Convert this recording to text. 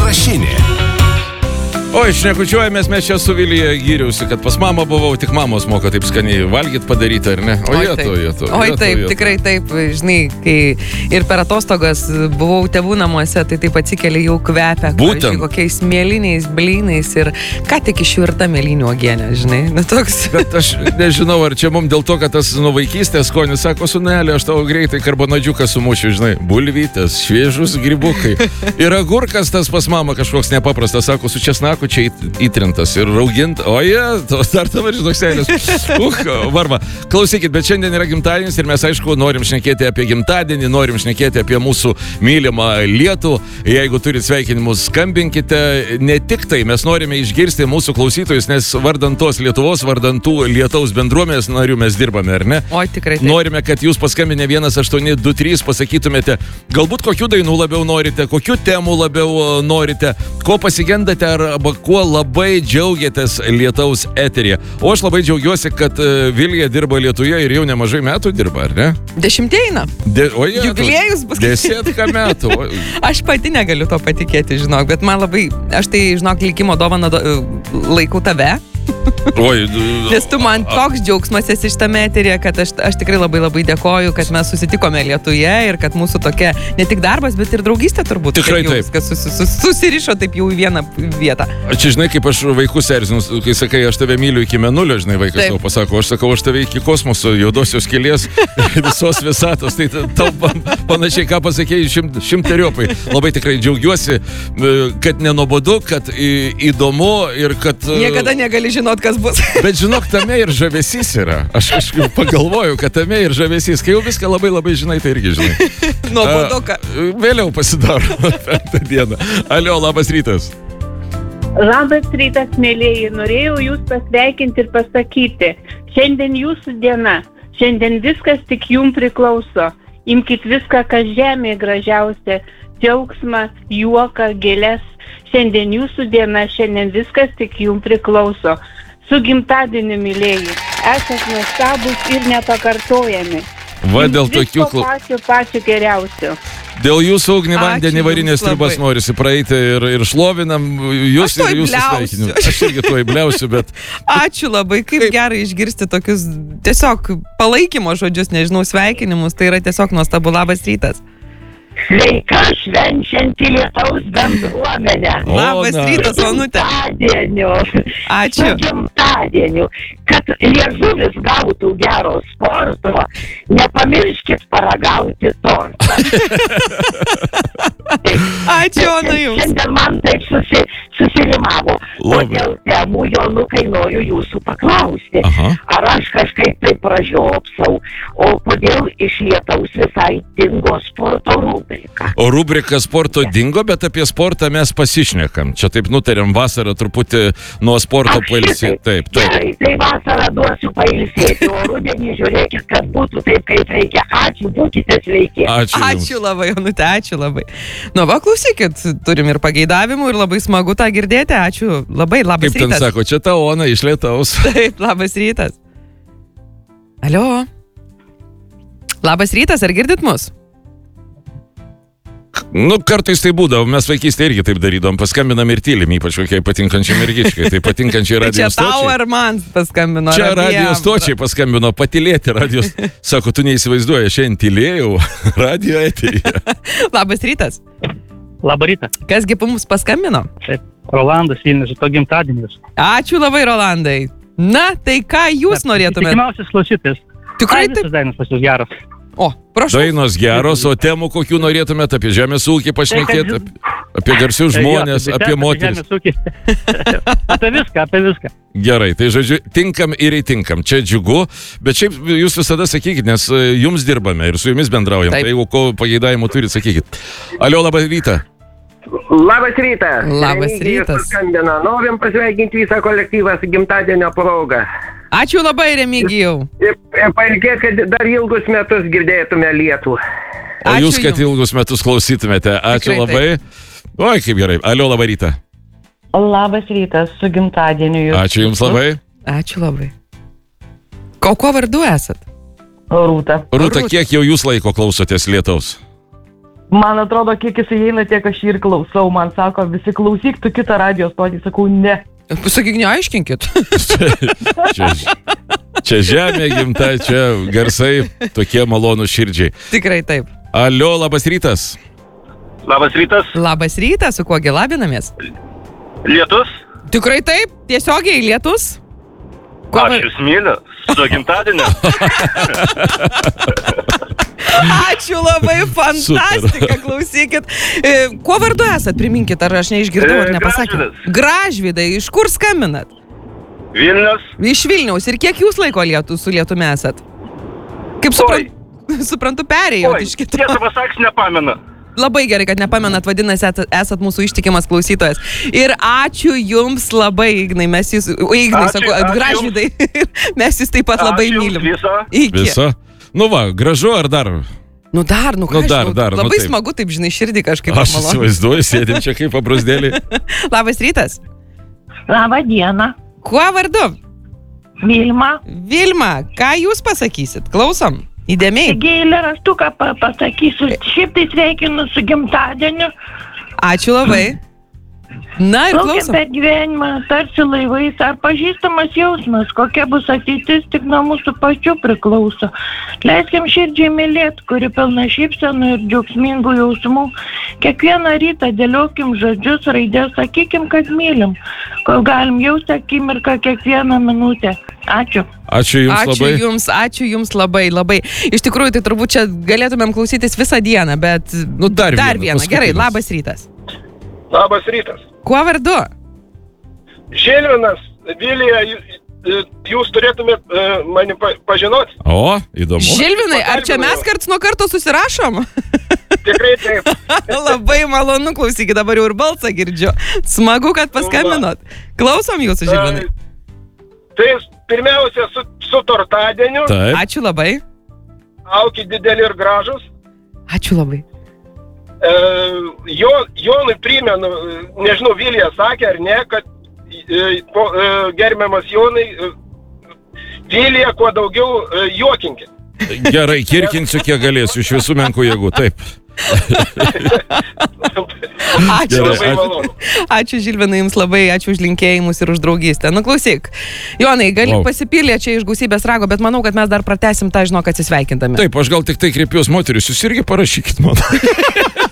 mašinė. Oi, šnekučiuojamės, mes čia su Vilija gyriausi, kad pas mamą buvau, tik mamos moka taip skaniai valgyt padaryti, ar ne? Tikrai taip, žinai, kai ir per atostogas buvau tėvų namuose, tai taip atsikeli jau kvepia, kokiais mėlyniais, blynais ir ką tik išvirta mėlynių uogienė, žinai, toks. Bet aš nežinau, ar čia mums dėl to, kad tas nuo vaikystės skonis, sako, sunelė, aš tavo greitai karbonadžiuką sumušiu, žinai, bulvytės, šviežus grybukai. Ir agurkas tas pas mamą kažkoks nepaprastas, sako, su česnaku čia įtrintas ir raugint. Dar tavo žinok senis. Varva. Klausykit, bet šiandien yra gimtadienis ir mes, aišku, norim šnekėti apie gimtadienį, norim šnekėti apie mūsų mylimą Lietuvą. Jeigu turit sveikinimus, skambinkite. Ne tik tai, mes norime išgirsti mūsų klausytojus, nes vardant tos Lietuvos, vardant tų Lietaus bendruomenės narių mes dirbame, ar ne? Oi, tikrai taip. Norime, kad jūs paskambinę 1823 pasakytumėte, galbūt kokių dainų labiau norite, kokių temų labiau norite, ko pasigendate arba kuo labai džiaugiatės Lietaus eteryje. O aš labai džiaugiuosi, kad Vilija dirba Lietuje ir jau nemažai metų dirba, ar ne? 10 eina. Jubiliejus bus. 10 metų. Aš pati negaliu to patikėti, žinok, bet man labai, aš tai, žinok, likimo dovaną laikau tave. Nes tu man toks džiaugsmas esi šitame eteryje, kad aš tikrai labai dėkoju, kad mes susitikome Lietuje ir kad mūsų tokia ne tik darbas, bet ir draugystė turbūt. Tikrai taip. Kad susirišo taip jau į vieną vietą. Čia, žinai, kaip aš vaikus erzinu, kai sakai, aš tave myliu iki mėnulio, žinai, vaikas tau pasako, aš sakau, aš tave iki kosmoso, juodosios skylės, visos visatos, tai tau panašiai, ką pasakėjai, šimteriopai. Labai tikrai džiaugiuosi, kad nenuobodu, kad įdomu ir kad... Niekada negali žinot, kas bus. Bet žinok, tame ir žavesys yra. Aš pagalvoju, kad tame ir žavesys. Kai jau viską labai žinai, tai irgi žinai. Nuoboduką. Vėliau pasidaro 5 dieną. Alio, labas rytas. Labas rytas, mėlėjai. Norėjau jūs pasveikinti ir pasakyti. Šiandien jūsų diena. Šiandien viskas tik jums priklauso. Imkit viską, kas žemėje gražiausia. Džiaugsmą, juoką, gėles. Šiandien jūsų diena, šiandien viskas tik jums priklauso. Su gimtadieniu, mylėjai. Esate nuostabūs ir nepakartojami. Va, dėl tokių... Pačiu geriausiu. Dėl jūsų ugnį vandenį varinės tribas norisi praeiti ir šlovinam jūs ir jūsų sveikinimus. Aš irgi tuoj bliausiu, bet... Ačiū labai, kaip gerai išgirsti tokius tiesiog palaikymo žodžius, nežinau, sveikinimus. Tai yra tiesiog nuostabu. Labas rytas. Sveika švenčianti Lietaus bendruomenę. Labas rytas, Onutė. Ačiū. Su gimtadieniu. Kad liežuvis gautų gero sporto, nepamirškit paragauti tortą. Ačiū, Ona, jums. Šiandien man taip susirimavo. O dėl temų, Jonukai, noriu jūsų paklausti. Ar aš kažkaip tai pražiopsau, o kodėl iš Lietaus visai dingo sporto rubrika? O rubrika sporto dingo, bet apie sportą mes pasišnekam. Čia taip nutarėm vasarą truputį nuo sporto pailsėti. Taip. Gerai, tai vasarą duosiu pailsėti, o rudenį žiūrėkit, kad būtų taip, kaip reikia. Ačiū, būkite sveiki. Ačiū labai, Onutė, ačiū labai. Nu, va, klausykit, turim ir pageidavimų ir labai smagu tą girdėti. Ačiū labai, labas rytas. Kaip ten sako, čia ta Ona iš Lietaus. Taip, labas rytas. Alio. Labas rytas, ar girdit mus? Nu, kartais tai būdavo, mes vaikystėje irgi taip darydom, paskambinam ir tylim, ypač kokiai patinkančiai mergičkai, tai patinkančiai radio stočiai. Čia tau ar man paskambino? Čia radio stočiai paskambino, patylėti radios. Sako, tu neįsivaizduoji, šiandien tylėjau radio eteryje. Labas rytas. Labą rytą. Kasgi mums paskambino? Taip, Rolandas Vilnius, to gimtadienis. Ačiū labai, Rolandai. Na, tai ką jūs norėtumėte? Tikimiausias klausytis. Tikrai taip? Visas dainas pas jūs geras. O, prašau. Dainos geros, o temų kokių norėtumėte, apie žemės ūkį pašnekėti, apie garsius žmonės, apie moteris. Apie viską. Gerai, tai žodžiu, tinkam ir įtinkam. Čia džiugu, bet šiaip jūs visada sakykit, nes jums dirbame ir su jumis bendraujam. Tai jeigu ko pageidavimų turit, sakykit. Alio, labą rytą. Labas rytas. Labas rytas. Norim pasveikinti visą kolektyvą su gimtadienio proga. Ačiū labai, Remigijau. Ir palinkėt, kad dar ilgus metus girdėtume Lietuvą. O jūs, kad ilgus metus klausytumėte. Ačiū labai. Oi, kaip gerai. Alio, labą rytą. Labas rytas, su gimtadieniu jūs. Ačiū jums labai. Ačiū labai. Kuo vardu esat? Rūta. Rūta, kiek jau jūs laiko klausotės Lietaus? Man atrodo, kiek jis įeina, tiek aš jį ir klausau. Man sako, visi klausyk, tu kitą radio stotį. Sakau, ne. Pasakyk, neaiškinkit. Čia žemė gimta, čia garsai tokie malonūs širdžiai. Tikrai taip. Alio, labas rytas. Labas rytas. Labas rytas, su kuogi labinamės? Lietus. Tikrai taip, tiesiogiai lietus. Aš jūs myliu, su gimtadieniu. Ačiū labai, fantastika, klausykit. Kuo vardu esat, priminkit, ar aš neišgirdau, ar nepasakė? Gražvydai, iš kur skambinat? Vilnius. Iš Vilniaus. Ir kiek jūs laiko su lietumi esat? Kaip suprantu, perėjot iš kito. Tiesą pasakius, nepamenu. Labai gerai, kad nepamenat, vadinasi, esat mūsų ištikimas klausytojas. Ir ačiū jums labai, Ignai, mes jūs, Gražvydai, mes jūs taip pat labai mylim. Viso. Nu va, gražu ar dar? Nu dar, labai smagu, taip žinai, širdį kažkaip malonu. Aš įsivaizduoju, sėdim čia kaip paprasdėlį. Labas rytas. Labą dieną. Kuo vardu? Vilma. Vilma, ką jūs pasakysit? Klausom. Įdėmiai. Taigi eilėraštuką pasakysiu. Šiaip tai sveikinu su gimtadieniu. Ačiū labai. Na ir klausom. Per gyvenimą tarsi laivais, ar pažįstamas jausmas, kokia bus ateitis, tik nuo mūsų pačių priklauso. Leiskim širdžiai mylėt, kuri pilna šypsenų ir džiaugsmingų jausmų. Kiekvieną rytą dėliokim žodžius, raidės, sakykim, kad mylim, kol galim jausti akimirką kiekvieną minutę. Ačiū. Ačiū jums labai. Ačiū jums labai. Iš tikrųjų, tai turbūt čia galėtumėm klausytis visą dieną, bet dar vieną. Gerai, labas rytas. Labas rytas. Kuo vardu? Žilvinas, Vilija, jūs turėtumėt mane pažinoti. O, įdomu. Žilvinai, ar čia mes karts nuo karto susirašom? Tikrai taip. Labai malonu, klausykit, dabar jau ir balsą girdžiu. Smagu, kad paskambinot. Klausom jūsų, Žilvinai. Tai pirmiausia, su tortadieniu. Taip. Ačiū labai. Auki dideli ir gražus. Ačiū labai. Jonui primenu, nežinau, Vilija sakė ar ne, kad gerbiamas Jonai, Vilija kuo daugiau juokinkit. Gerai, kirkinsiu kiek galėsiu, iš visų menkų jėgų, taip. Ačiū Žilvinai jums labai, ačiū už linkėjimus ir už draugystę. Nu klausyk, Jonai, gali pasipylė čia iš gausybės rago, bet manau, kad mes dar pratęsim tą, žinok, atsisveikindami. Taip, aš gal tik tai kreipiuos moteris, jūs irgi parašykit man.